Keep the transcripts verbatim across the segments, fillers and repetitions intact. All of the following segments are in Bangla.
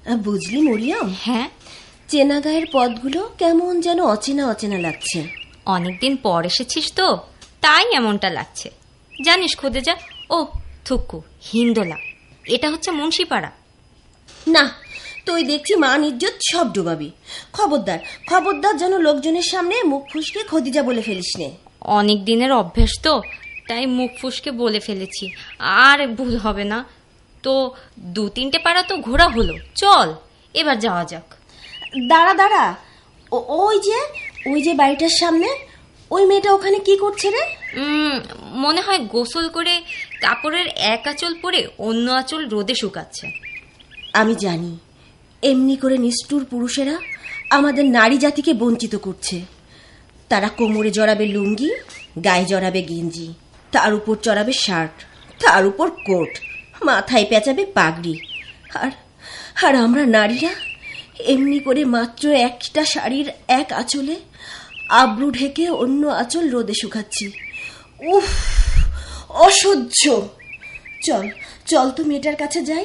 বুঝলি মরিয়ম? হ্যাঁ, চেনা গায়ের পথগুলো কেমন যেন অচেনা অচেনা লাগছে। অনেকদিন পর এসেছিস তো, তাই এমনটা লাগছে। জানিস খোদেজা, ও থুক্কু, হিন্দোলা, এটা হচ্ছে মুন্সিপাড়া। না, তুই দেখছি মান ইজ্জত সব ডুবাবি। খবরদার খবরদার যেন লোকজনের সামনে মুখ ফুসকে খদিজা বলে ফেলিস নে। অনেক দিনের অভ্যাস তো, তাই মুখ ফুসকে বলে ফেলেছি, আর ভুল হবে না তো। দু তিনটে পাড়া তো ঘোরা হলো, চল এবার যাওয়া যাক। দাঁড়া দাঁড়া, ওই যে ওই যে বাড়িটার সামনে ওই মেয়েটা ওখানে কি করছে রে? উম মনে হয় গোসল করে কাপড়ের এক আঁচল পরে অন্য আঁচল রোদে শুকাচ্ছে। আমি জানি এমনি করে নিষ্ঠুর পুরুষেরা আমাদের নারী জাতিকে বঞ্চিত করছে। তারা কোমরে জড়াবে লুঙ্গি, গায়ে জড়াবে গেঞ্জি, তার উপর চড়াবে শার্ট, তার উপর কোট, মাথায় পেঁচাবে পাগড়ি। আর আর আমরা নারীরা এমনি করে মাত্র একটা শাড়ির এক আঁচলে আব্রু ঢেকে অন্য আঁচল রোদে শুকাচ্ছি। উফ, অসহ্য। চল চল তো মেয়েটার কাছে যাই।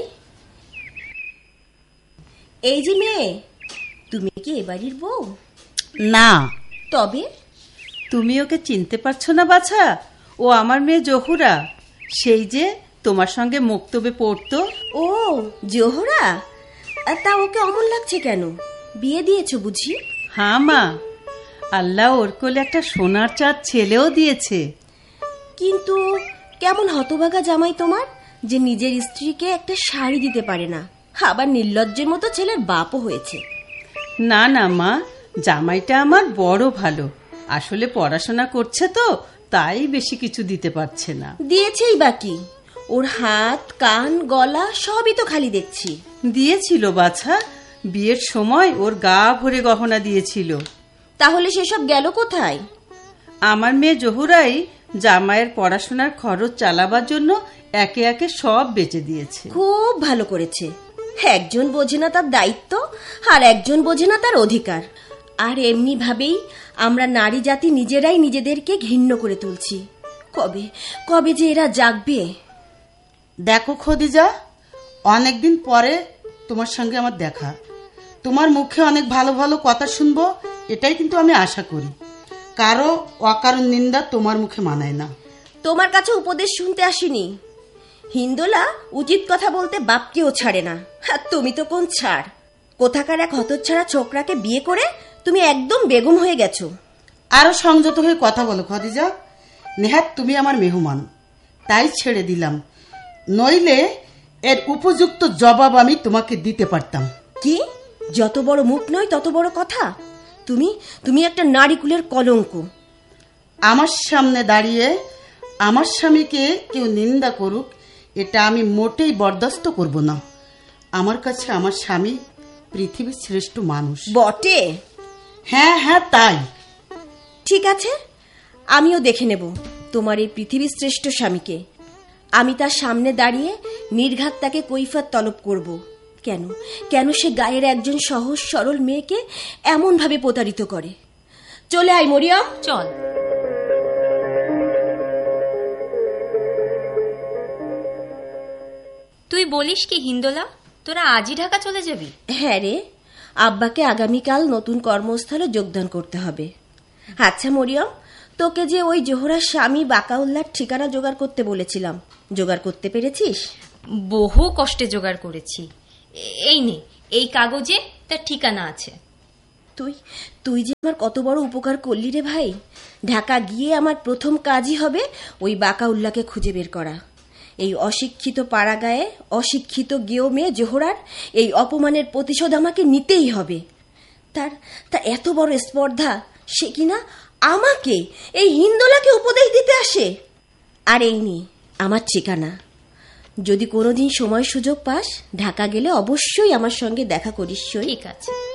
এই যে মেয়ে, তুমি কি এ বাড়ির বউ? না। তবে তুমি ওকে চিনতে পারছো না বাছা? ও আমার মেয়ে জহুরা, সেই যে তোমার সঙ্গে মক্তবে পড়তো। ও জহুরা, তা ওকে অমন লাগছে কেন? বিয়ে দিয়েছো বুঝি? হ্যাঁ মা, আল্লাহ ওর কোলে একটা সোনার চাঁদ ছেলেও দিয়েছে। কিন্তু কেমন হতভাগা জামাই তোমার, যে নিজের স্ত্রীকে একটা শাড়ি দিতে পারে না, আবার নির্লজ্জের মতো ছেলের বাপও হয়েছে। না না মা, জামাইটা আমার বড় ভালো, আসলে পড়াশোনা করছে তো, তাই বেশি কিছু দিতে পারছে না। দিয়েছেই বাকি, ওর হাত কান গলা সবই তো খালি দেখছি। দিয়েছিল বাছা, বিয়ের সময় ওর গা ভরে গহনা দিয়েছিল। তাহলে সেসব গেল কোথায়? আমার মেয়ে জহুরাই জামাইয়ের পড়াশোনার খরচ চালাবার জন্য একে একে সব বেচে দিয়েছে। খুব ভালো করেছে। একজন বোঝে না তার দায়িত্ব, আর একজন বোঝে না তার অধিকার। আর এমনি ভাবেই আমরা নারী জাতি নিজেরাই নিজেদেরকে ঘৃণ্য করে তুলছি। কবে কবে যে এরা জাগবে? দেখো খদিজা, অনেকদিন পরে তোমার সঙ্গে আমার দেখা, তোমার মুখে অনেক ভালো ভালো কথা শুনবো, এটাই কিন্তু আমি আশা করি। কারো অকারণ নিন্দা তোমার মুখে মানায় না। তোমার কাছে উপদেশ শুনতে আসিনি। হিন্দোলা উচিত কথা বলতে বাপকেও ছাড়ে না, আর তুমি তো কোন ছাড়। কোথাকার এক হতচ্ছাড়া ছোকরাকে বিয়ে করে তুমি একদম বেগম হয়ে গেছো। আরো সংযত হয়ে কথা বলো খদিজা। নেহাত তুমি আমার মেহমান, তাই ছেড়ে দিলাম, নইলে এর উপযুক্ত জবাব আমি তোমাকে দিতে পারতাম। কি? যত বড় মুখ নয় তত বড় কথা। তুমি তুমি একটা নারী কুলের কলঙ্ক। আমার সামনে দাঁড়িয়ে আমার স্বামীকে কেউ নিন্দা করুক, এটা আমি মোটেই বরদাস্ত করব না। আমার কাছে আমার স্বামী পৃথিবীর শ্রেষ্ঠ মানুষ। বটে? হ্যাঁ হ্যাঁ তাই। ঠিক আছে, আমিও দেখে নেব তোমার এই পৃথিবীর শ্রেষ্ঠ স্বামীকে। আমি তার সামনে দাঁড়িয়ে নির্ঘাত তাকে কৈফিয়ত তলব করব। কেন কেন সে গায়ের একজন সহজ সরল মেয়েকে এমন ভাবে প্রতারিত করে। চলে আয় মরিয়ম, চল। তুই বলিস কি হিন্দোলা, তোরা আজই ঢাকা চলে যাবি? হ্যাঁ রে, আব্বাকে আগামীকাল নতুন কর্মস্থলে যোগদান করতে হবে। আচ্ছা মরিয়ম, তোকে যে ওই জোহরার স্বামী বাকাউল্লার ঠিকানা জোগাড় করতে বলেছিলাম, জোগাড় করতে পেরেছিস? বহু কষ্টে জোগাড় করেছি। এই নে, এই কাগজে তার ঠিকানা আছে। তুই তুই যে আমার কত বড় উপকার করলি রে ভাই। ঢাকা গিয়ে আমার প্রথম কাজই হবে ওই বাকাউল্লাকে খুঁজে বের করা। এই অশিক্ষিত পাড়াগায়ে অশিক্ষিত গেও মেয়ে জোহরার এই অপমানের প্রতিশোধ আমাকে নিতেই হবে। তার তা এত বড় স্পর্ধা, সে কিনা আমাকে, এই হিন্দোলাকে উপদেশ দিতে আসে। আর এই নি আমার ঠিকানা। যদি কোনোদিন সময় সুযোগ পাস, ঢাকা গেলে অবশ্যই আমার সঙ্গে দেখা করিস। ঠিক আছে।